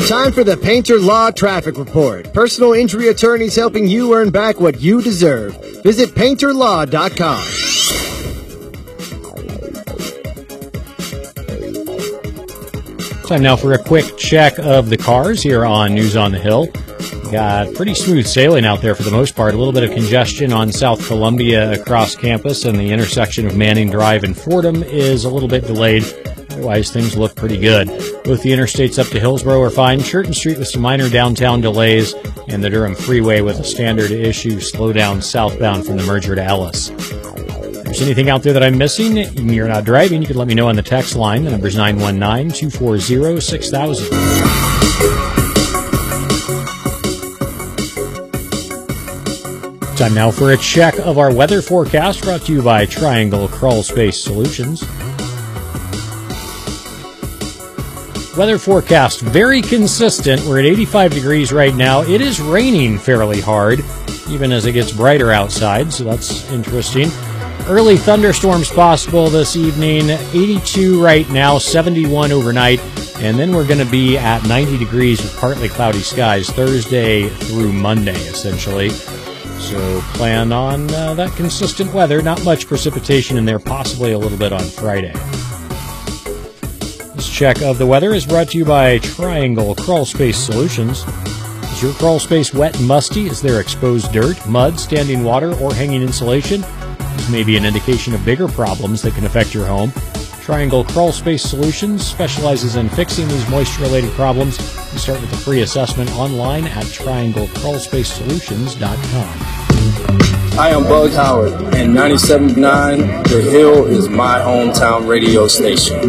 Time for the Painter Law Traffic Report. Personal injury attorneys helping you earn back what you deserve. Visit painterlaw.com. Time now for a quick check of the cars here on News on the Hill. Got pretty smooth sailing out there for the most part. A little bit of congestion on South Columbia across campus, and the intersection of Manning Drive and Fordham is a little bit delayed. Otherwise, things look pretty good. Both the interstates up to Hillsborough are fine. Churton Street with some minor downtown delays, and the Durham Freeway with a standard issue slowdown southbound from the merger to Ellis. If there's anything out there that I'm missing, you're not driving, you can let me know on the text line. The number's 919-240-6000. Time now for a check of our weather forecast, brought to you by Triangle Crawl Space Solutions. Weather forecast, very consistent. We're at 85 degrees right now. It is raining fairly hard, even as it gets brighter outside, so that's interesting. Early thunderstorms possible this evening. 82 right now, 71 overnight, and then we're going to be at 90 degrees with partly cloudy skies Thursday through Monday, essentially. So plan on that consistent weather. Not much precipitation in there, possibly a little bit on Friday. This check of the weather is brought to you by Triangle Crawl Space Solutions. Is your crawl space wet and musty? Is there exposed dirt, mud, standing water, or hanging insulation? This may be an indication of bigger problems that can affect your home. Triangle Crawl Space Solutions specializes in fixing these moisture-related problems. You start with a free assessment online at trianglecrawlspacesolutions.com. Hi, I'm Bug Howard, and 97.9 The Hill is my hometown radio station.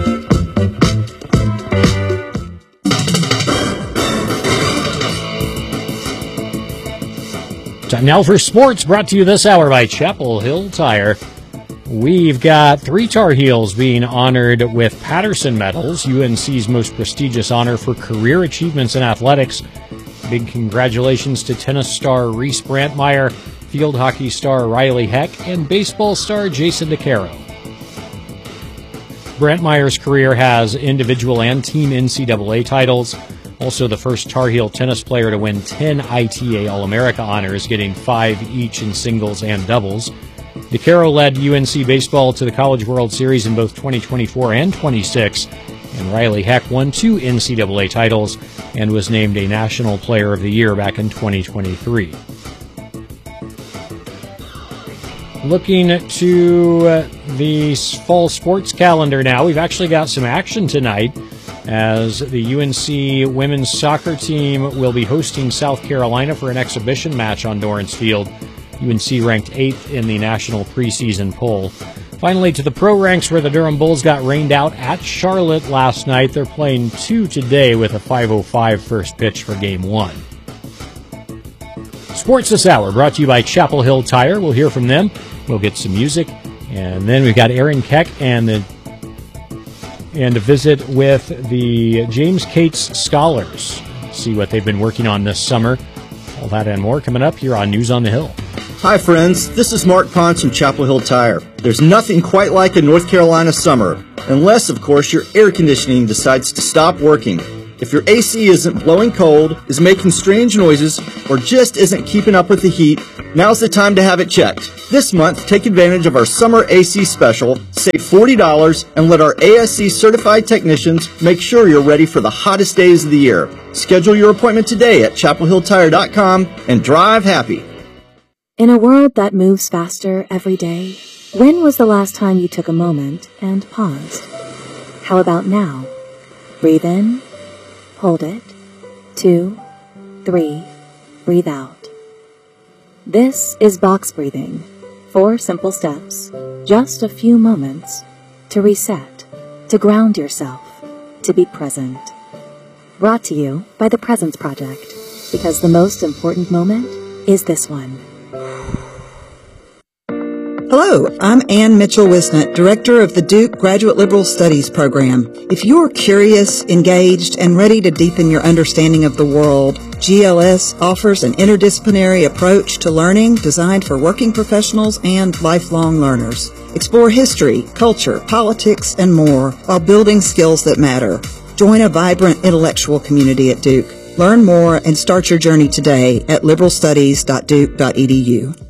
Time now for sports, brought to you this hour by Chapel Hill Tire. We've got 3 Tar Heels being honored with Patterson medals, UNC's most prestigious honor for career achievements in athletics. Big congratulations to tennis star Reese Brantmeyer, field hockey star Riley Heck, and baseball star Jason DeCaro. Brantmeyer's career has individual and team NCAA titles. Also the first Tar Heel tennis player to win 10 ITA All-America honors, getting 5 each in singles and doubles. DeCaro led UNC baseball to the College World Series in both 2024 and 26, and Riley Heck won 2 NCAA titles and was named a National Player of the Year back in 2023. Looking to the fall sports calendar now, we've actually got some action tonight as the UNC women's soccer team will be hosting South Carolina for an exhibition match on Dorrance Field. UNC ranked 8th in the national preseason poll. Finally, to the pro ranks, where the Durham Bulls got rained out at Charlotte last night. They're playing 2 today with a 5:05 first pitch for Game 1. Sports this hour brought to you by Chapel Hill Tire. We'll hear from them. We'll get some music. And then we've got Aaron Keck and a visit with the James Cates Scholars. See what they've been working on this summer. All that and more coming up here on News on the Hill. Hi friends, this is Mark Pons from Chapel Hill Tire. There's nothing quite like a North Carolina summer, unless of course your air conditioning decides to stop working. If your AC isn't blowing cold, is making strange noises, or just isn't keeping up with the heat, now's the time to have it checked. This month, take advantage of our summer AC special, save $40, and let our ASC certified technicians make sure you're ready for the hottest days of the year. Schedule your appointment today at chapelhilltire.com and drive happy. In a world that moves faster every day, when was the last time you took a moment and paused? How about now? Breathe in, hold it, 2, 3, breathe out. This is box breathing. 4 simple steps, just a few moments to reset, to ground yourself, to be present. Brought to you by the Presence Project, because the most important moment is this one. Hello, I'm Ann Mitchell-Wisnett, Director of the Duke Graduate Liberal Studies Program. If you're curious, engaged, and ready to deepen your understanding of the world, GLS offers an interdisciplinary approach to learning designed for working professionals and lifelong learners. Explore history, culture, politics, and more while building skills that matter. Join a vibrant intellectual community at Duke. Learn more and start your journey today at liberalstudies.duke.edu.